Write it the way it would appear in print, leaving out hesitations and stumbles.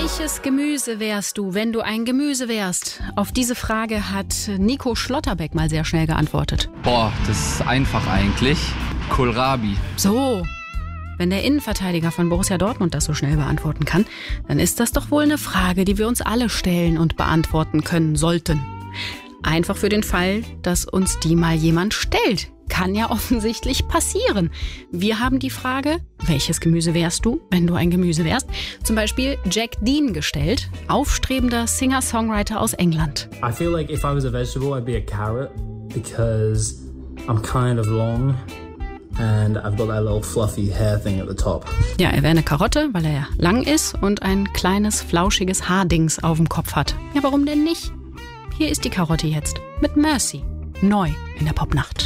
Welches Gemüse wärst du, wenn du ein Gemüse wärst? Auf diese Frage hat Nico Schlotterbeck mal sehr schnell geantwortet. Boah, das ist einfach eigentlich. Kohlrabi. So, wenn der Innenverteidiger von Borussia Dortmund das so schnell beantworten kann, dann ist das doch wohl eine Frage, die wir uns alle stellen und beantworten können sollten. Einfach für den Fall, dass uns die mal jemand stellt. Kann ja offensichtlich passieren. Wir haben die Frage, welches Gemüse wärst du, wenn du ein Gemüse wärst? Zum Beispiel Jack Dean gestellt, aufstrebender Singer-Songwriter aus England. I feel like if I was a vegetable, I'd be a carrot because I'm kind of long and I've got that little fluffy hair thing at the top. Ja, er wäre eine Karotte, weil er ja lang ist und ein kleines, flauschiges Haardings auf dem Kopf hat. Ja, warum denn nicht? Hier ist die Karotte jetzt mit Mercy. Neu in der Popnacht.